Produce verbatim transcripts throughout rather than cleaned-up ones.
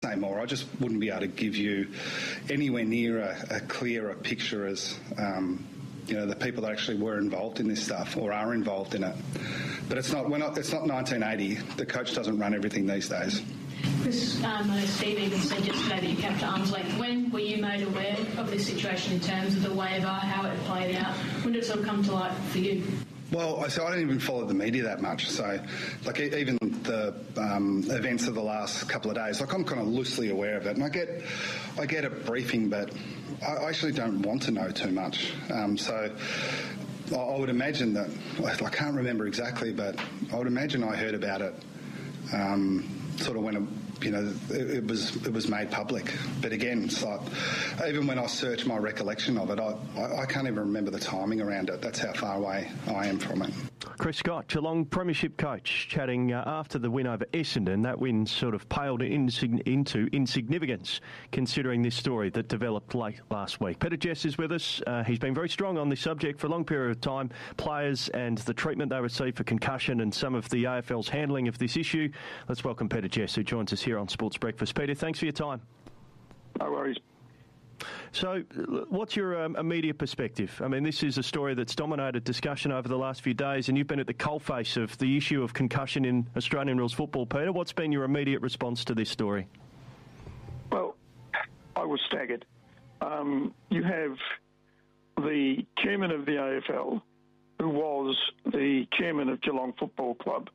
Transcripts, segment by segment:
say more. I just wouldn't be able to give you anywhere near a, a clearer picture as, um, you know, the people that actually were involved in this stuff or are involved in it. But it's not, we're not, it's not nineteen eighty. The coach doesn't run everything these days. Chris, um, Steve even said yesterday that you kept arm's length. When were you made aware of this situation in terms of the waiver, how it played out? When did it sort of come to light for you? Well, so I don't even follow the media that much. So, like, even the um, events of the last couple of days, like, I'm kind of loosely aware of it, and I get, I get a briefing, but I actually don't want to know too much. Um, so, I would imagine that I can't remember exactly, but I would imagine I heard about it, um, sort of when it, you know, it, it was it was made public. But again, it's like, even when I search my recollection of it, I, I, I can't even remember the timing around it. That's how far away I am from it. Chris Scott, Geelong Premiership coach, chatting uh, after the win over Essendon. That win sort of paled insig- into insignificance, considering this story that developed late last week. Peter Jess is with us. Uh, he's been very strong on this subject for a long period of time. Players and the treatment they receive for concussion and some of the A F L's handling of this issue. Let's welcome Peter Jess, who joins us here on Sports Breakfast. Peter, thanks for your time. No worries. So, what's your um, immediate perspective? I mean, this is a story that's dominated discussion over the last few days, and you've been at the coalface of the issue of concussion in Australian rules football. Peter, what's been your immediate response to this story? Well, I was staggered. Um, you have the chairman of the A F L, who was the chairman of Geelong Football Club,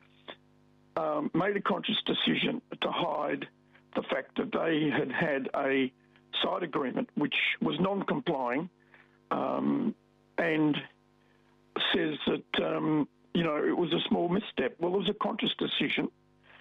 um, made a conscious decision to hide the fact that they had had a side agreement which was non-complying, um, and says that, um, you know, it was a small misstep. Well, it was a conscious decision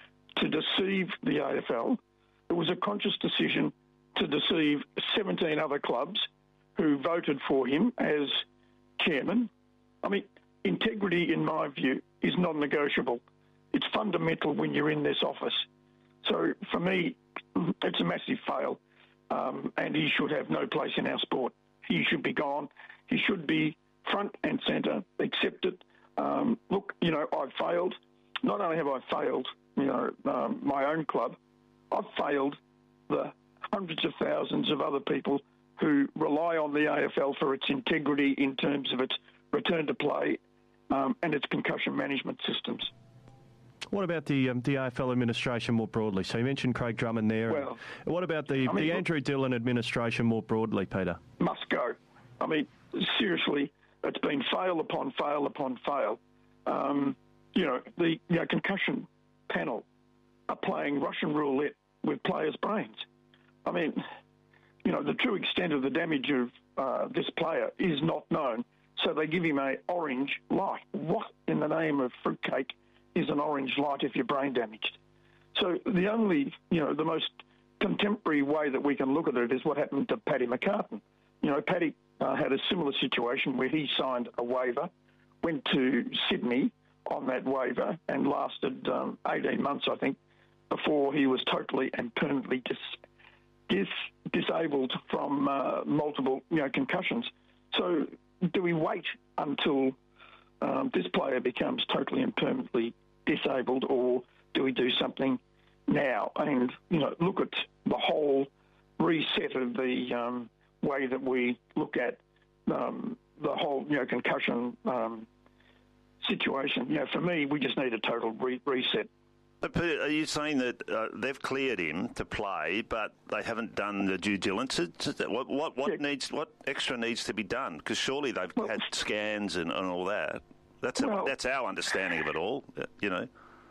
to deceive the A F L. It was a conscious decision to deceive seventeen other clubs who voted for him as chairman. I mean, integrity, in my view, is non-negotiable. It's fundamental when you're in this office. So, for me, it's a massive fail. Um, and he should have no place in our sport. He should be gone. He should be front and centre, accept it. Um, look, you know, I've failed. Not only have I failed, you know, um, my own club, I've failed the hundreds of thousands of other people who rely on the A F L for its integrity in terms of its return to play um, and its concussion management systems. What about the um, the A F L administration more broadly? So you mentioned Craig Drummond there. Well, what about the, I mean, the look, Andrew Dillon administration more broadly, Peter? Must go. I mean, seriously, it's been fail upon fail upon fail. Um, you know, the you know, concussion panel are playing Russian roulette with players' brains. I mean, you know, the true extent of the damage of uh, this player is not known, so they give him a orange light. What in the name of fruitcake is an orange light if you're brain damaged? So the only, you know, the most contemporary way that we can look at it is what happened to Paddy McCartan. You know, Paddy uh, had a similar situation where he signed a waiver, went to Sydney on that waiver and lasted um, eighteen months, I think, before he was totally and permanently dis, dis, disabled from uh, multiple, you know, concussions. So do we wait until um, this player becomes totally and permanently disabled, or do we do something now and, you know, look at the whole reset of the um, way that we look at um, the whole, you know, concussion um, situation? You know, for me, we just need a total re- reset. But Peter, are you saying that uh, they've cleared him to play, but they haven't done the due diligence? What what, what yeah. needs what extra needs to be done? Because surely they've well, had scans and, and all that. That's well, a, that's our understanding of it all, you know.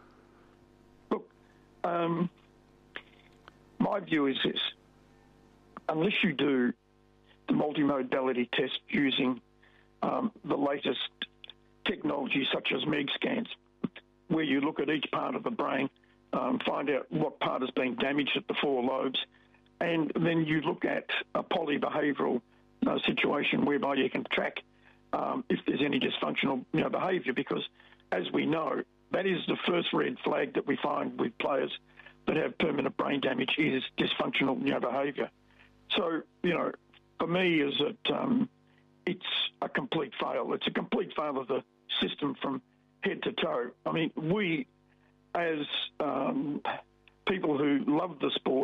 Look, um, my view is this. Unless you do the multimodality test using um, the latest technology such as MEG scans, where you look at each part of the brain, um, find out what part has been damaged at the four lobes, and then you look at a polybehavioural uh, situation whereby you can track Um, if there's any dysfunctional, you know, behaviour, because as we know, that is the first red flag that we find with players that have permanent brain damage is dysfunctional, you know, behaviour. So, you know, for me, is that um, it's a complete fail. It's a complete fail of the system from head to toe. I mean, we, as um, people who love the sport,